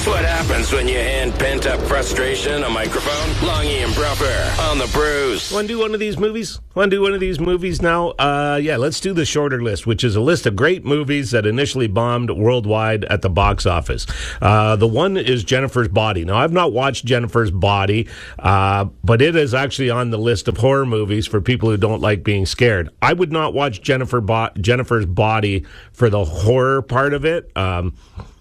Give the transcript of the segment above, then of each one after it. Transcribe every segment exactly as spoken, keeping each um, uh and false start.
What happens when you hand pent-up frustration a microphone? Longy and Bruffer on the Brews. Want to do one of these movies? Want to do one of these movies now? Uh, yeah, let's do the shorter list, which is a list of great movies that initially bombed worldwide at the box office. Uh, the one is Jennifer's Body. Now, I've not watched Jennifer's Body, uh, but it is actually on the list of horror movies for people who don't like being scared. I would not watch Jennifer Bo- Jennifer's Body for the horror part of it. Um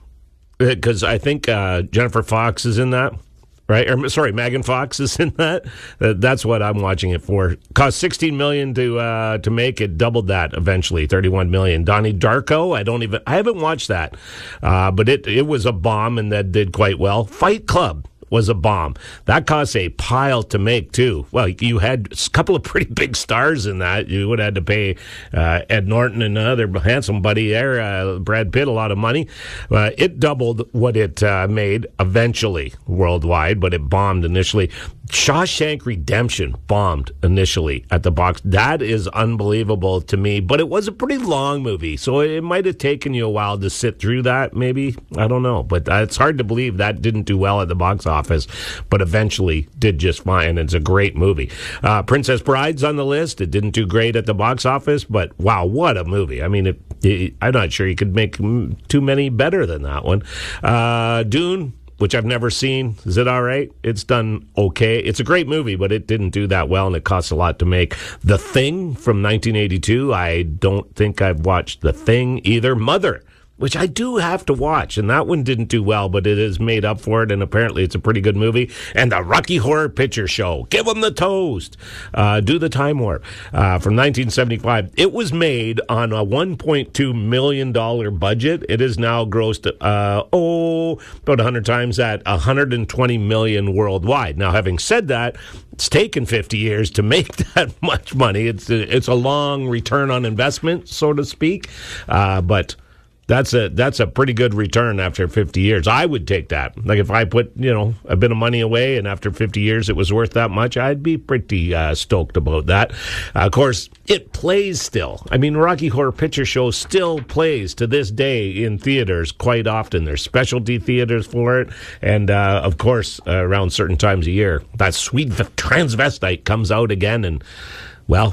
Because I think uh, Jennifer Fox is in that, right? Or sorry, Megan Fox is in that. Uh, that's what I'm watching it for. Cost sixteen million dollars to uh, to make it. Doubled that eventually, thirty-one million dollars. Donnie Darko. I don't even. I haven't watched that, uh, but it it was a bomb and that did quite well. Fight Club was a bomb. That cost a pile to make, too. Well, you had a couple of pretty big stars in that. You would have had to pay uh, Ed Norton and another handsome buddy there, uh, Brad Pitt, a lot of money. Uh, it doubled what it uh, made eventually worldwide, but it bombed initially. Shawshank Redemption bombed initially at the box. That is unbelievable to me, but it was a pretty long movie, so it might have taken you a while to sit through that, maybe. I don't know, but it's hard to believe that didn't do well at the box office, but eventually did just fine. It's a great movie. Uh, Princess Bride's on the list. It didn't do great at the box office, but wow, what a movie. I mean, it, it, I'm not sure you could make too many better than that one. Uh, Dune, which I've never seen. Is it all right? It's done okay. It's a great movie, but it didn't do that well, and it costs a lot to make. The Thing from nineteen eighty-two, I don't think I've watched The Thing either. Mother, which I do have to watch, and that one didn't do well, but it is made up for it, and apparently it's a pretty good movie. And the Rocky Horror Picture Show, give them the toast. Uh, do the Time Warp uh, from nineteen seventy-five. It was made on a one point two million dollars budget. It is now grossed, uh, oh, about one hundred times that, one hundred twenty million dollars worldwide. Now, having said that, it's taken fifty years to make that much money. It's a, it's a long return on investment, so to speak, uh, but That's a that's a pretty good return after fifty years. I would take that. Like if I put, you know, a bit of money away and after fifty years it was worth that much, I'd be pretty uh, stoked about that. Uh, of course, it plays still. I mean, Rocky Horror Picture Show still plays to this day in theaters quite often. There's specialty theaters for it. And, uh, of course, uh, around certain times a year, that sweet transvestite comes out again and, well,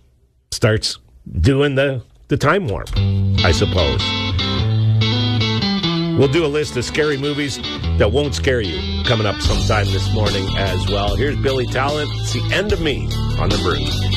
starts doing the, the time warp, I suppose. We'll do a list of scary movies that won't scare you coming up sometime this morning as well. Here's Billy Talent. It's the End of Me on the Brews.